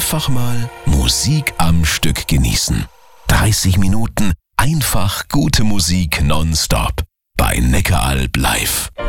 einfach mal Musik am Stück genießen. 30 Minuten einfach gute Musik nonstop bei Neckaralb live.